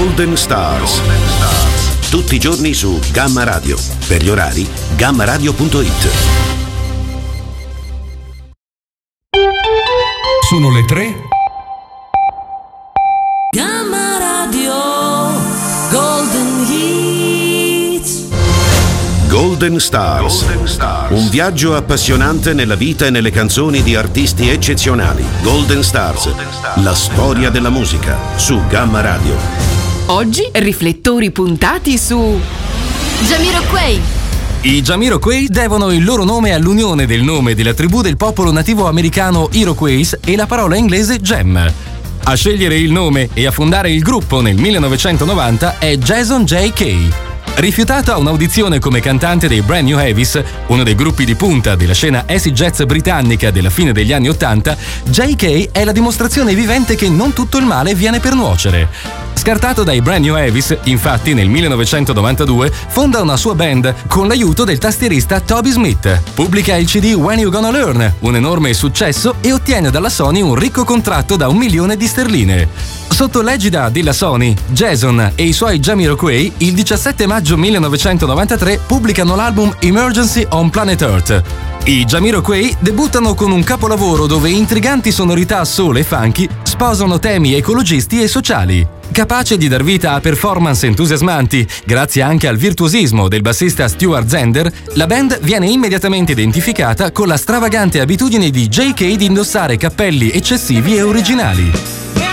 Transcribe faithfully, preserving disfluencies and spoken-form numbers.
Golden Stars. Tutti i giorni su Gamma Radio. Per gli orari, gamma radio punto it. Sono le tre. Gamma Radio Golden Hits. Golden Stars. Golden Stars. Un viaggio appassionante nella vita e nelle canzoni di artisti eccezionali. Golden Stars. Golden Stars. La storia della musica su Gamma Radio. Oggi riflettori puntati su Jamiroquai. I Jamiroquai devono il loro nome all'unione del nome della tribù del popolo nativo americano Iroquois e la parola inglese gem. A scegliere il nome e a fondare il gruppo nel millenovecentonovanta è Jason J. Kay. Rifiutato a un'audizione come cantante dei Brand New Heavies, uno dei gruppi di punta della scena acid jazz britannica della fine degli anni ottanta, J K è la dimostrazione vivente che non tutto il male viene per nuocere. Scartato dai Brand New Heavies, infatti nel millenovecentonovantadue fonda una sua band con l'aiuto del tastierista Toby Smith. Pubblica il C D When You Gonna Learn, un enorme successo, e ottiene dalla Sony un ricco contratto da un milione di sterline. Sotto l'egida della Sony, Jason e i suoi Jamiroquai il diciassette maggio millenovecentonovantatré pubblicano l'album Emergency on Planet Earth. I Jamiroquai debuttano con un capolavoro dove intriganti sonorità soul e funky sposano temi ecologisti e sociali. Capace di dar vita a performance entusiasmanti, grazie anche al virtuosismo del bassista Stuart Zender, la band viene immediatamente identificata con la stravagante abitudine di J K di indossare cappelli eccessivi e originali.